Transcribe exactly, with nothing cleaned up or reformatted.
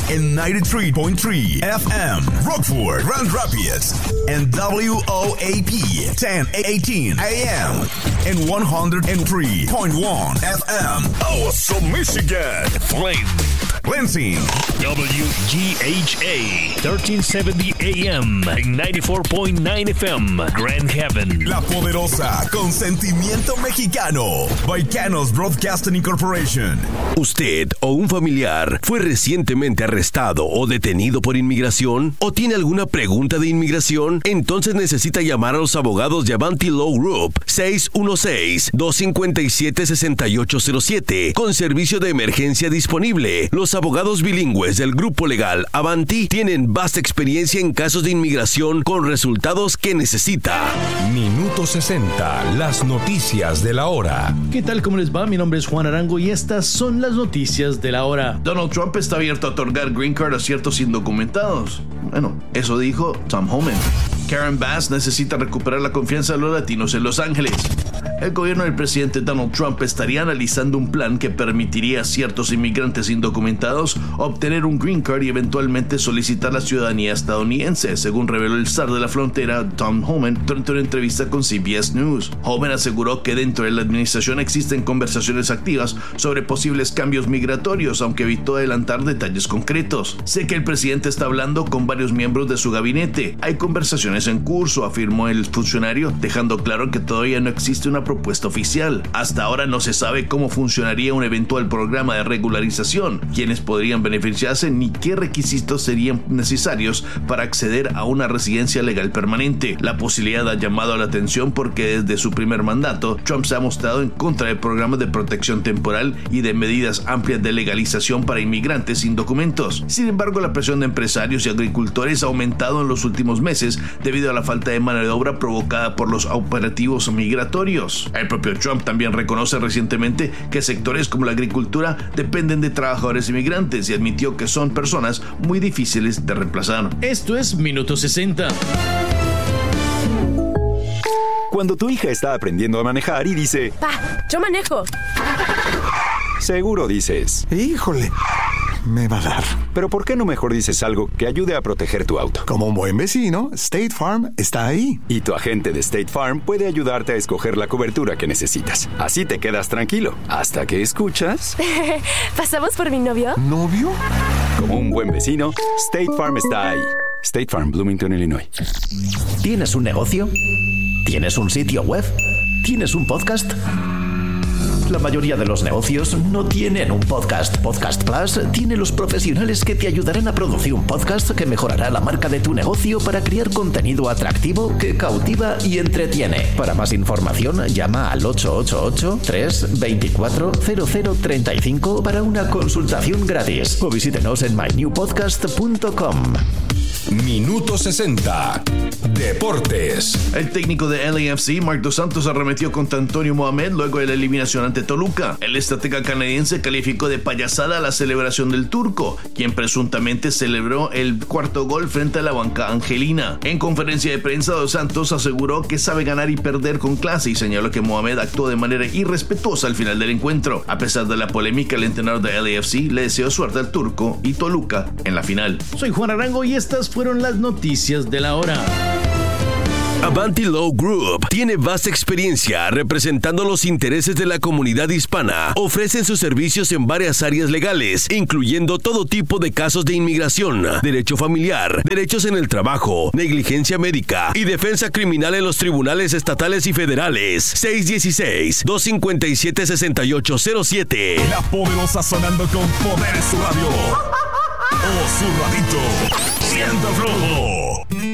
en ninety-three point three F M, Rockford, Grand Rapids, and W O A P ten eighteen A M, and one oh three point one F M, Awesome, Michigan, Flint, Lansing, W G H A thirteen seventy A M, and ninety-four point nine F M, Grand Haven. La poderosa, con sentimiento mexicano, Baicanos Broadcasting Incorporation. ¿Usted o un familiar fue recientemente arrestado o detenido por inmigración? ¿O tiene alguna pregunta de inmigración? Entonces necesita llamar a los abogados de Avanti Law Group seis uno seis, dos cinco siete, seis ocho cero siete con servicio de emergencia disponible. Los abogados bilingües del grupo legal Avanti tienen vasta experiencia en casos de inmigración con resultados que necesita. Minuto sesenta, las noticias de la hora. ¿Qué tal? ¿Cómo les va? Mi nombre es Juan Arango y estas son las noticias de la hora. Donald Trump está abierto a otorgar green card a ciertos indocumentados. Bueno, eso dijo Tom Homan. Karen Bass necesita recuperar la confianza de los latinos en Los Ángeles. El gobierno del presidente Donald Trump estaría analizando un plan que permitiría a ciertos inmigrantes indocumentados obtener un green card y eventualmente solicitar la ciudadanía estadounidense, según reveló el zar de la frontera Tom Homan durante una entrevista con C B S News. Homan aseguró que dentro de la administración existen conversaciones activas sobre posibles cambios migratorios, aunque evitó adelantar detalles concretos. Sé que el presidente está hablando con varios miembros de su gabinete. Hay conversaciones en curso, afirmó el funcionario, dejando claro que todavía no existe una propuesta oficial. Hasta ahora no se sabe cómo funcionaría un eventual programa de regularización, quiénes podrían beneficiarse ni qué requisitos serían necesarios para acceder a una residencia legal permanente. La posibilidad ha llamado a la atención porque desde su primer mandato, Trump se ha mostrado en contra de programas de protección temporal y de medidas amplias de legalización para inmigrantes sin documentos. Sin embargo, la presión de empresarios y agricultores ha aumentado en los últimos meses debido a la falta de mano de obra provocada por los operativos migratorios. El propio Trump también reconoce recientemente que sectores como la agricultura dependen de trabajadores inmigrantes y admitió que son personas muy difíciles de reemplazar. Esto es Minuto sesenta. Cuando tu hija está aprendiendo a manejar y dice: Pa, yo manejo. Seguro dices: híjole, me va a dar. Pero ¿por qué no mejor dices algo que ayude a proteger tu auto? Como un buen vecino, State Farm está ahí. Y tu agente de State Farm puede ayudarte a escoger la cobertura que necesitas. Así te quedas tranquilo, hasta que escuchas... ¿Pasamos por mi novio? ¿Novio? Como un buen vecino, State Farm está ahí. State Farm, Bloomington, Illinois. ¿Tienes un negocio? ¿Tienes un sitio web? ¿Tienes un podcast? La mayoría de los negocios no tienen un podcast. Podcast Plus tiene los profesionales que te ayudarán a producir un podcast que mejorará la marca de tu negocio para crear contenido atractivo que cautiva y entretiene. Para más información, llama al ocho ocho ocho, tres dos cuatro, cero cero tres cinco para una consultación gratis o visítenos en my new podcast punto com. Minuto sesenta, Deportes. El técnico de L A F C, Marc Dos Santos, arremetió contra Antonio Mohamed luego de la eliminación ante Toluca. El estratega canadiense calificó de payasada la celebración del turco, quien presuntamente celebró el cuarto gol frente a la banca angelina. En conferencia de prensa, Dos Santos aseguró que sabe ganar y perder con clase y señaló que Mohamed actuó de manera irrespetuosa al final del encuentro. A pesar de la polémica, el entrenador de L A F C le deseó suerte al turco y Toluca en la final. Soy Juan Arango y estas fueron las noticias de la hora. Avanti Law Group tiene vasta experiencia representando los intereses de la comunidad hispana. Ofrecen sus servicios en varias áreas legales, incluyendo todo tipo de casos de inmigración, derecho familiar, derechos en el trabajo, negligencia médica y defensa criminal en los tribunales estatales y federales. seis uno seis, dos cinco siete, seis ocho cero siete. La poderosa sonando con poder en su radio. O su radito. Siento flojo.